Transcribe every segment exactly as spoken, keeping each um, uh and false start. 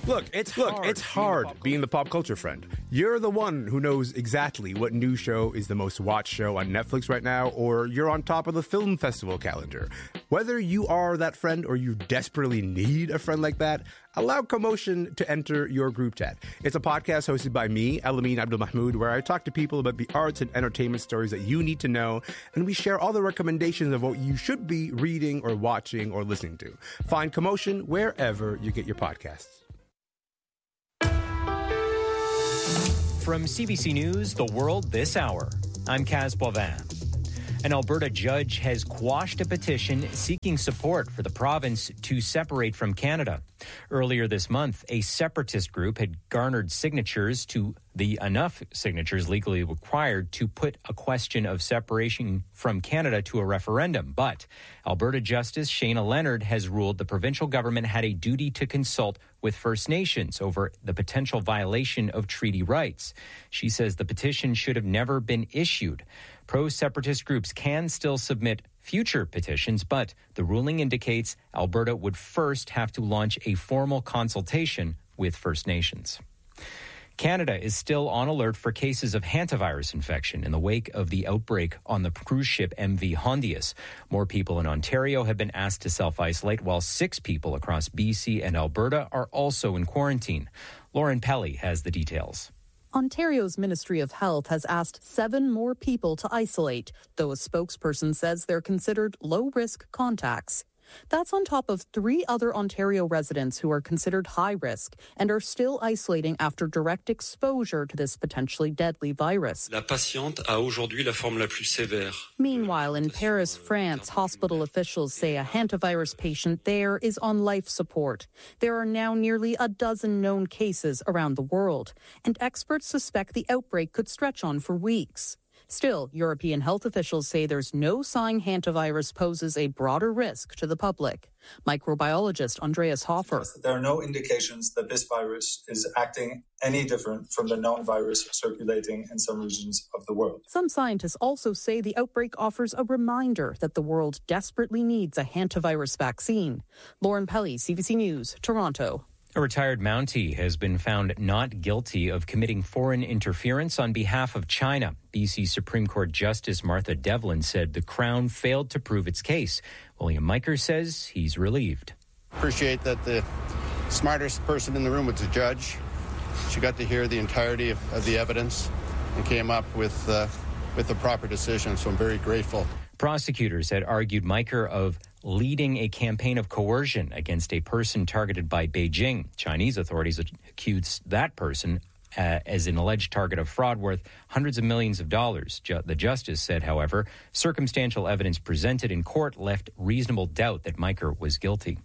Look, it's Look, hard it's hard being, being the pop culture friend. You're the one who knows exactly what new show is the most watched show on Netflix right now, or you're on top of the film festival calendar. Whether you are that friend or you desperately need a friend like that, allow Commotion to enter your group chat. It's a podcast hosted by me, Elamin Abdulmahmoud, where I talk to people about the arts and entertainment stories that you need to know, and we share all the recommendations of what you should be reading or watching or listening to. Find Commotion wherever you get your podcasts. From C B C News, The World This Hour, I'm Kaz Boivin. An Alberta judge has quashed a petition seeking support for the province to separate from Canada. Earlier this month, a separatist group had garnered signatures to the enough signatures legally required to put a question of separation from Canada to a referendum. But Alberta Justice Shayna Leonard has ruled the provincial government had a duty to consult with First Nations over the potential violation of treaty rights. She says the petition should have never been issued. Pro-separatist groups can still submit future petitions, but the ruling indicates Alberta would first have to launch a formal consultation with First Nations. Canada is still on alert for cases of hantavirus infection in the wake of the outbreak on the cruise ship M V Hondius. More people in Ontario have been asked to self-isolate, while six people across B C and Alberta are also in quarantine. Lauren Pelly has the details. Ontario's Ministry of Health has asked seven more people to isolate, though a spokesperson says they're considered low-risk contacts. That's on top of three other Ontario residents who are considered high risk and are still isolating after direct exposure to this potentially deadly virus. La patiente a aujourd'hui la forme la plus sévère. Meanwhile, in Paris, France, hospital officials say a hantavirus patient there is on life support. There are now nearly a dozen known cases around the world, and experts suspect the outbreak could stretch on for weeks. Still, European health officials say there's no sign hantavirus poses a broader risk to the public. Microbiologist Andreas Hofer. There are no indications that this virus is acting any different from the known virus circulating in some regions of the world. Some scientists also say the outbreak offers a reminder that the world desperately needs a hantavirus vaccine. Lauren Pelly, C B C News, Toronto. A retired Mountie has been found not guilty of committing foreign interference on behalf of China. B C Supreme Court Justice Martha Devlin said the Crown failed to prove its case. William Miker says he's relieved. Appreciate that the smartest person in the room was the judge. She got to hear the entirety of, of the evidence and came up with, uh, with the proper decision, so I'm very grateful. Prosecutors had argued Miker of leading a campaign of coercion against a person targeted by Beijing. Chinese authorities accused that person uh, as an alleged target of fraud worth hundreds of millions of dollars. Ju- the justice said, however, circumstantial evidence presented in court left reasonable doubt that Miker was guilty.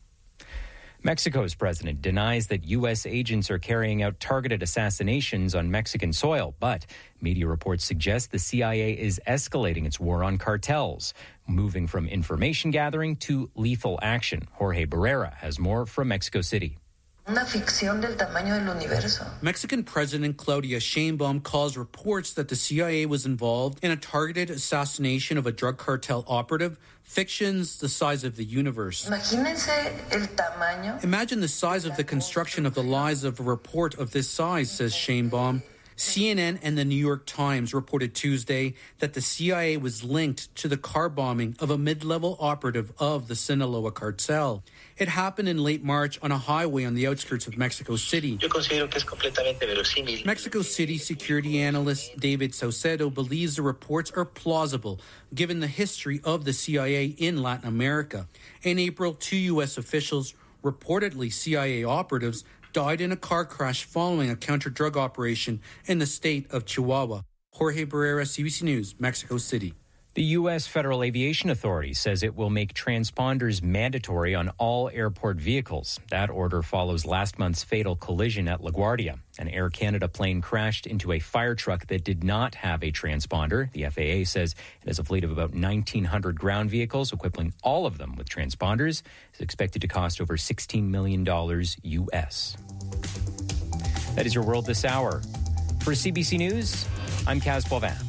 Mexico's president denies that U S agents are carrying out targeted assassinations on Mexican soil, but media reports suggest the C I A is escalating its war on cartels, moving from information gathering to lethal action. Jorge Barrera has more from Mexico City. Una ficción del tamaño del universo. Mexican President Claudia Sheinbaum calls reports that the C I A was involved in a targeted assassination of a drug cartel operative fictions the size of the universe. Imagínense el tamaño. Imagine the size of the construction of the lies of a report of this size, says Sheinbaum. C N N and the New York Times reported Tuesday that the C I A was linked to the car bombing of a mid-level operative of the Sinaloa cartel. It happened in late March on a highway on the outskirts of Mexico City. Yo considero que es completamente verosímil. Mexico City security analyst David Saucedo believes the reports are plausible given the history of the C I A in Latin America. In April, two U S officials, reportedly C I A operatives, died in a car crash following a counter-drug operation in the state of Chihuahua. Jorge Barrera, C B C News, Mexico City. The U S Federal Aviation Authority says it will make transponders mandatory on all airport vehicles. That order follows last month's fatal collision at LaGuardia. An Air Canada plane crashed into a fire truck that did not have a transponder. The F A A says it has a fleet of about nineteen hundred ground vehicles, equipping all of them with transponders. It's expected to cost over sixteen million dollars U S. That is your World This Hour. For C B C News, I'm Kaz Boivin.